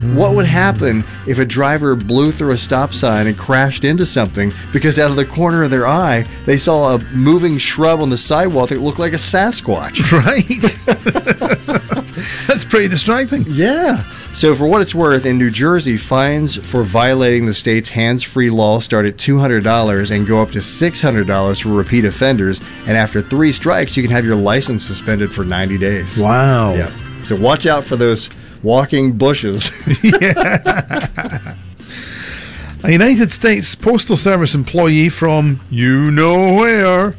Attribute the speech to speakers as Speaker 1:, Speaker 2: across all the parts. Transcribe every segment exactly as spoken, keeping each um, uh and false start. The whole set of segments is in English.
Speaker 1: What would happen if a driver blew through a stop sign and crashed into something because out of the corner of their eye, they saw a moving shrub on the sidewalk that looked like a Sasquatch?
Speaker 2: Right. That's pretty distracting.
Speaker 1: Yeah. So for what it's worth, in New Jersey, fines for violating the state's hands-free law start at two hundred dollars and go up to six hundred dollars for repeat offenders. And after three strikes, you can have your license suspended for ninety days.
Speaker 2: Wow.
Speaker 1: Yeah. So watch out for those walking bushes.
Speaker 2: Yeah. A United States Postal Service employee from you know where,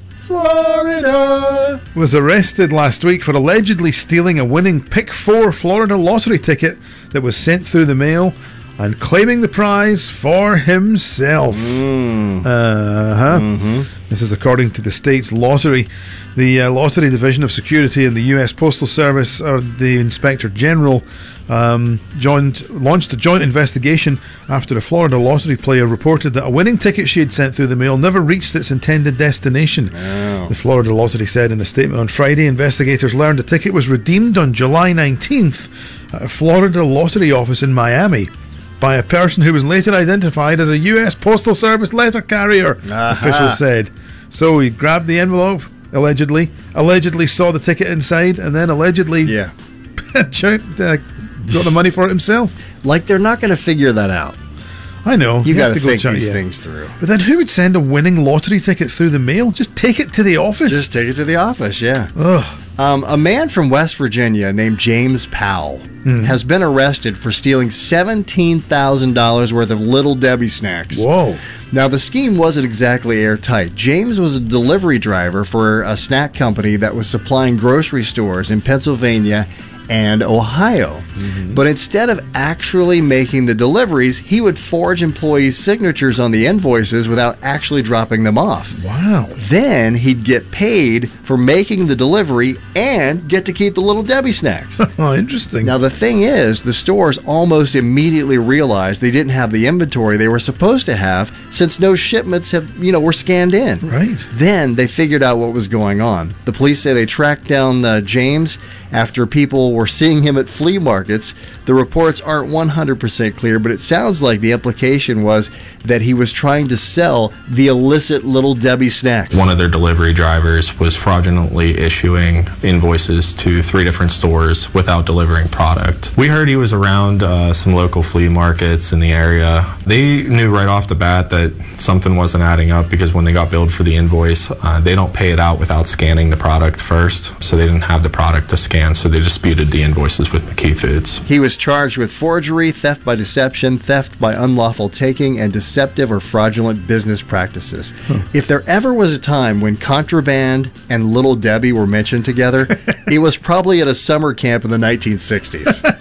Speaker 1: Florida,
Speaker 2: was arrested last week for allegedly stealing a winning Pick four Florida lottery ticket that was sent through the mail and claiming the prize for himself.
Speaker 1: Mm.
Speaker 2: Uh-huh.
Speaker 1: Mm-hmm.
Speaker 2: This is according to the state's lottery. The uh, Lottery Division of Security in the U S Postal Service, uh, the Inspector General, um, joined, launched a joint investigation after a Florida lottery player reported that a winning ticket she had sent through the mail never reached its intended destination.
Speaker 1: Oh.
Speaker 2: The Florida Lottery said in a statement on Friday, investigators learned the ticket was redeemed on July nineteenth at a Florida lottery office in Miami by a person who was later identified as a U S Postal Service letter carrier,
Speaker 1: Aha.
Speaker 2: officials said. So he grabbed the envelope, allegedly, allegedly saw the ticket inside, and then allegedly
Speaker 1: Yeah.
Speaker 2: checked, uh, got the money for it himself.
Speaker 1: Like they're not going to figure that out.
Speaker 2: I know.
Speaker 1: You got
Speaker 2: have
Speaker 1: to
Speaker 2: go
Speaker 1: think
Speaker 2: check-
Speaker 1: these
Speaker 2: yeah.
Speaker 1: things through.
Speaker 2: But then who would send a winning lottery ticket through the mail? Just take it to the office.
Speaker 1: Just take it to the office, yeah.
Speaker 2: Ugh.
Speaker 1: Um, a man from West Virginia named James Powell
Speaker 2: Hmm.
Speaker 1: has been arrested for stealing seventeen thousand dollars worth of Little Debbie snacks.
Speaker 2: Whoa.
Speaker 1: Now, the scheme wasn't exactly airtight. James was a delivery driver for a snack company that was supplying grocery stores in Pennsylvania and Ohio. Mm-hmm. But instead of actually making the deliveries, he would forge employees' signatures on the invoices without actually dropping them off.
Speaker 2: Wow.
Speaker 1: Then he'd get paid for making the delivery and get to keep the Little Debbie snacks.
Speaker 2: Oh, interesting.
Speaker 1: Now, the thing is, the stores almost immediately realized they didn't have the inventory they were supposed to have since no shipments have, you know, were scanned in.
Speaker 2: Right.
Speaker 1: Then they figured out what was going on. The police say they tracked down uh, James after people were seeing him at flea markets. The reports aren't one hundred percent clear, but it sounds like the implication was that he was trying to sell the illicit Little Debbie snacks.
Speaker 3: One of their delivery drivers was fraudulently issuing invoices to three different stores without delivering product. We heard he was around uh, some local flea markets in the area. They knew right off the bat that something wasn't adding up because when they got billed for the invoice, uh, they don't pay it out without scanning the product first, so they didn't have the product to scan, so they disputed the invoices with McKee Foods.
Speaker 1: He was charged with forgery, theft by deception, theft by unlawful taking, and deceptive or fraudulent business practices. Huh. If there ever was a time when contraband and Little Debbie were mentioned together, it was probably at a summer camp in the nineteen sixties.
Speaker 4: The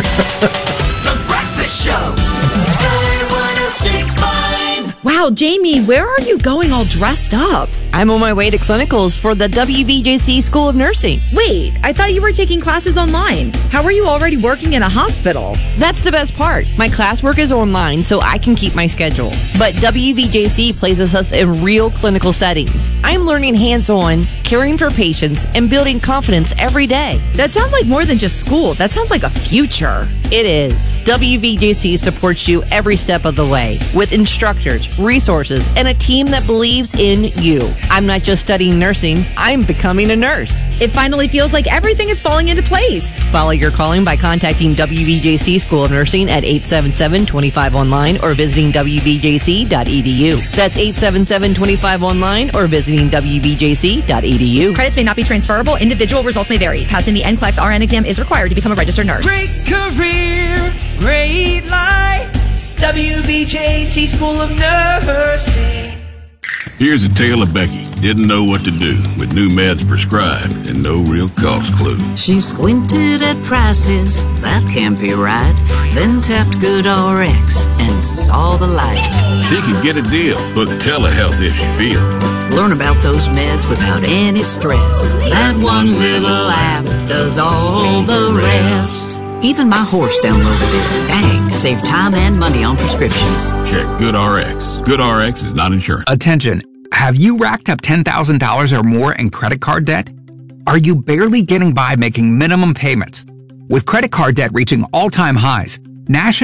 Speaker 4: Breakfast Show. Sky one oh six point five.
Speaker 5: Wow, Jamie, where are you going all dressed up?
Speaker 6: I'm on my way to clinicals for the W V J C School of Nursing.
Speaker 5: Wait, I thought you were taking classes online. How are you already working in a hospital?
Speaker 6: That's the best part. My classwork is online, so I can keep my schedule. But W V J C places us in real clinical settings. I'm learning hands-on, caring for patients, and building confidence every day.
Speaker 5: That sounds like more than just school. That sounds like a future.
Speaker 6: It is. W V J C supports you every step of the way with instructors, resources, and a team that believes in you. I'm not just studying nursing, I'm becoming a nurse.
Speaker 5: It finally feels like everything is falling into place.
Speaker 6: Follow your calling by contacting W V J C School of Nursing at eight seven seven, two five online or visiting w v j c dot e d u. That's eight seven seven, two five online or visiting w v j c dot e d u.
Speaker 5: Credits may not be transferable. Individual results may vary. Passing the N C L E X R N exam is required to become a registered nurse.
Speaker 4: Great career, great life. W V J C School of Nursing.
Speaker 7: Here's a tale of Becky. Didn't know what to do with new meds prescribed and no real cost clue.
Speaker 8: She squinted at prices, that can't be right. Then tapped GoodRx and saw the light.
Speaker 7: She could get a deal. Book telehealth if she feel.
Speaker 8: Learn about those meds without any stress. That one little app does all the rest. Even my horse downloaded it. Dang, save time and money on prescriptions.
Speaker 7: Check GoodRx. GoodRx is not insurance.
Speaker 9: Attention. Have you racked up ten thousand dollars or more in credit card debt? Are you barely getting by making minimum payments? With credit card debt reaching all-time highs, National